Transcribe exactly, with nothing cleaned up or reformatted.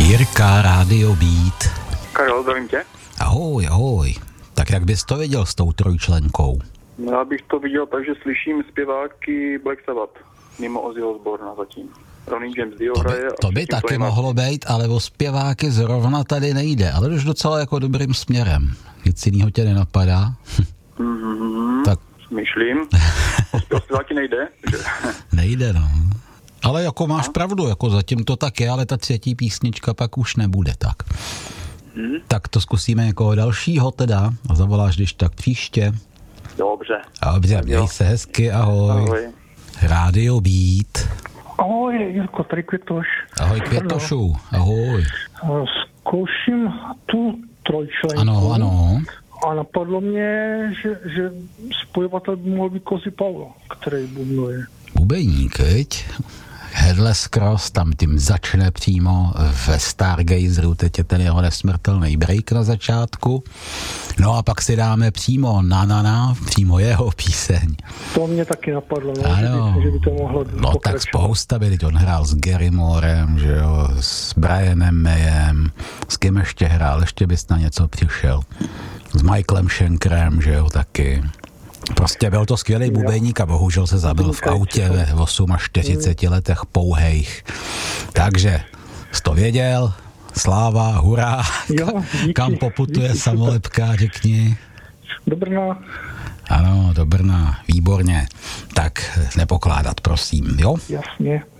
Jirka, Rádio Beat. Karel, zdravím tě. Ahoj, ahoj. Tak jak bys to viděl s tou trojčlenkou? No, já bych to viděl tak, že slyším zpěváky Black Sabbath, mimo Ozzy Osbourna zatím. Ronnie James Dio To by, hraje. to by taky mohlo být, ale o zpěváky zrovna tady nejde, ale už docela jako dobrým směrem. Nic jinýho tě nenapadá? Mm-hmm, tak. Myšlím. O zpěváky nejde? Že? Nejde, no. Ale jako máš pravdu, jako zatím to tak je, ale ta třetí písnička pak už nebude tak. Hmm. Tak to zkusíme někoho dalšího teda a zavoláš když tak příště. Dobře. Dobře, měj se hezky, ahoj. Ahoj. Rádio Beat. Ahoj, Jirko, tady Květoš. Ahoj Květošu, ahoj. Zkouším tu trojčlenku. Ano, ano. A napadlo mě, že, že spojovatel by mohl být Cozy Paulo, který bubnuje. Bubejník, viď? Headless Cross, tam tím začne přímo ve Stargazeru, teď je ten jeho nesmrtelný break na začátku. No a pak si dáme přímo na na na, přímo jeho píseň. To mě taky napadlo, no, ano. Že, by, že by to mohlo No pokračovat. Tak spousta by, on hrál s Gary Moorem, že jo, s Brianem Mayem, s kým ještě hrál, ještě bys na něco přišel. S Michaelem Schenkerem, že jo, taky. Prostě byl to skvělý bubejník a bohužel se zabil v autě ve čtyřiceti osmi letech pouhejch. Takže jsi to věděl, sláva, hurá, jo, díky, kam poputuje díky, samolepka, řekni. Do Brna. Ano, do Brna, výborně. Tak nepokládat, prosím, jo? Jasně.